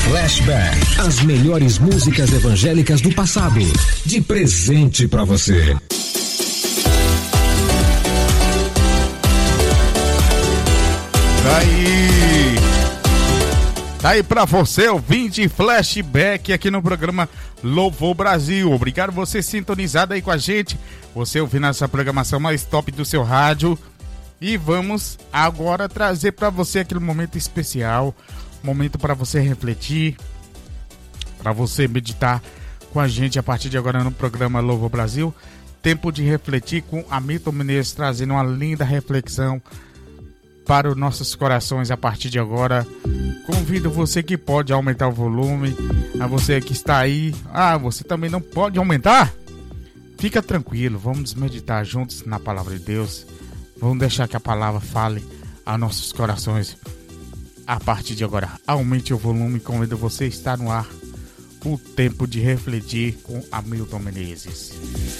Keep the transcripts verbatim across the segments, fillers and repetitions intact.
Flashback. As melhores músicas evangélicas do passado. De presente pra você. Tá aí. Tá aí pra você, ouvinte, Flashback aqui no programa Louvor Brasil. Obrigado você sintonizado aí com a gente. Você ouvindo essa programação mais top do seu rádio. E vamos agora trazer pra você aquele momento especial. Momento para você refletir, para você meditar com a gente a partir de agora no programa Louvor Brasil. Tempo de refletir com Hamilton Menezes, trazendo uma linda reflexão para os nossos corações a partir de agora. Convido você que pode aumentar o volume, a você que está aí, ah, você também não pode aumentar? Fica tranquilo, vamos meditar juntos na palavra de Deus. Vamos deixar que a palavra fale aos nossos corações. A partir de agora, aumente o volume, convido você a estar no ar. O tempo de refletir com Hamilton Menezes.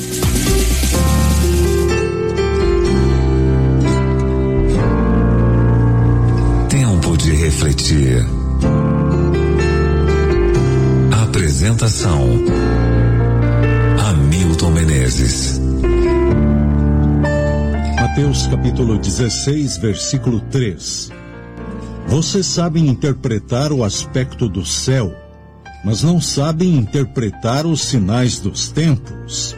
Tempo de refletir. Apresentação: Hamilton Menezes. Mateus capítulo dezesseis, versículo três. Vocês sabem interpretar o aspecto do céu, mas não sabem interpretar os sinais dos tempos.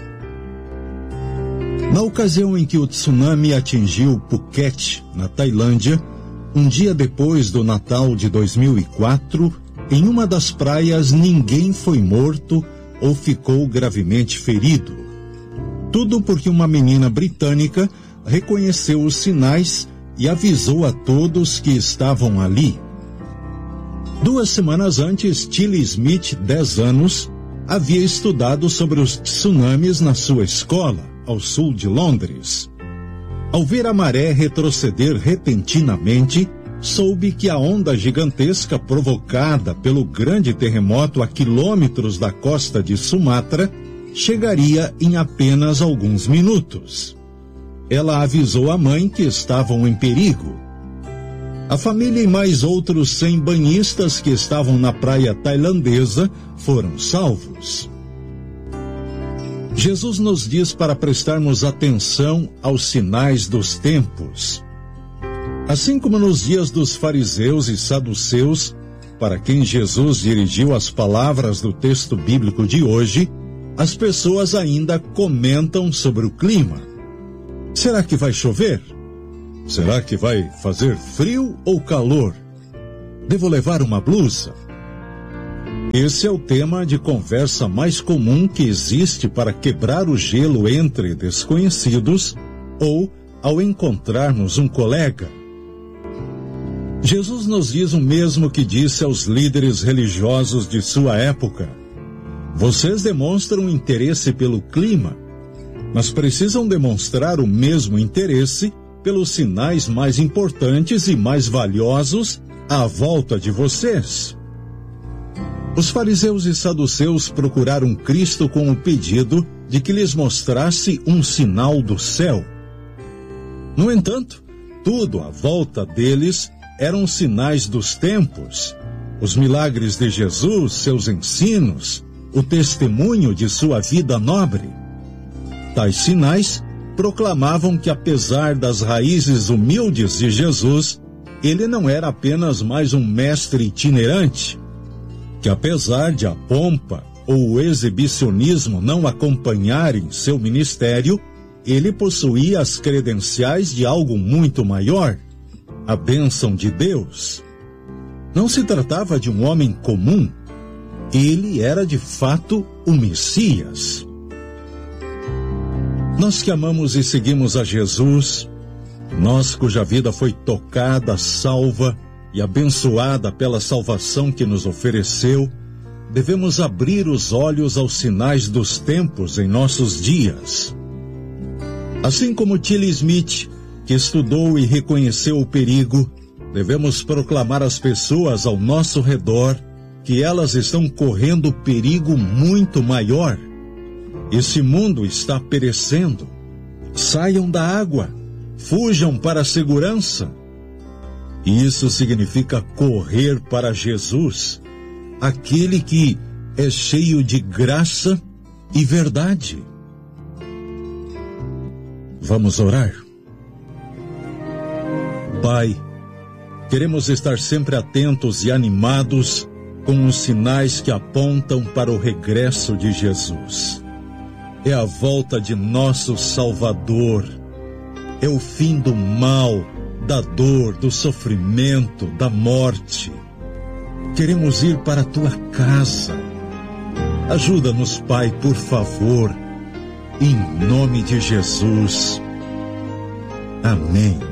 Na ocasião em que o tsunami atingiu Phuket, na Tailândia, um dia depois do Natal de dois mil e quatro, em uma das praias ninguém foi morto ou ficou gravemente ferido. Tudo porque uma menina britânica reconheceu os sinais e avisou a todos que estavam ali. Duas semanas antes, Tilly Smith, dez anos, havia estudado sobre os tsunamis na sua escola, ao sul de Londres. Ao ver a maré retroceder repentinamente, soube que a onda gigantesca provocada pelo grande terremoto a quilômetros da costa de Sumatra chegaria em apenas alguns minutos. Ela avisou a mãe que estavam em perigo. A família e mais outros cem banhistas que estavam na praia tailandesa foram salvos. Jesus nos diz para prestarmos atenção aos sinais dos tempos. Assim como nos dias dos fariseus e saduceus, para quem Jesus dirigiu as palavras do texto bíblico de hoje, as pessoas ainda comentam sobre o clima. Será que vai chover? Será que vai fazer frio ou calor? Devo levar uma blusa? Esse é o tema de conversa mais comum que existe para quebrar o gelo entre desconhecidos ou ao encontrarmos um colega. Jesus nos diz o mesmo que disse aos líderes religiosos de sua época. Vocês demonstram interesse pelo clima, mas precisam demonstrar o mesmo interesse pelos sinais mais importantes e mais valiosos à volta de vocês. Os fariseus e saduceus procuraram Cristo com o pedido de que lhes mostrasse um sinal do céu. No entanto, tudo à volta deles eram sinais dos tempos, os milagres de Jesus, seus ensinos, o testemunho de sua vida nobre. Tais sinais proclamavam que, apesar das raízes humildes de Jesus, ele não era apenas mais um mestre itinerante, que apesar de a pompa ou o exibicionismo não acompanharem seu ministério, ele possuía as credenciais de algo muito maior, a bênção de Deus. Não se tratava de um homem comum, ele era de fato o Messias. Nós que amamos e seguimos a Jesus, nós cuja vida foi tocada, salva e abençoada pela salvação que nos ofereceu, devemos abrir os olhos aos sinais dos tempos em nossos dias. Assim como Tilly Smith, que estudou e reconheceu o perigo, devemos proclamar às pessoas ao nosso redor que elas estão correndo perigo muito maior. Esse mundo está perecendo. Saiam da água, fujam para a segurança. Isso significa correr para Jesus, aquele que é cheio de graça e verdade. Vamos orar? Pai, queremos estar sempre atentos e animados com os sinais que apontam para o regresso de Jesus. É a volta de nosso Salvador. É o fim do mal, da dor, do sofrimento, da morte. Queremos ir para a tua casa. Ajuda-nos, Pai, por favor. Em nome de Jesus. Amém.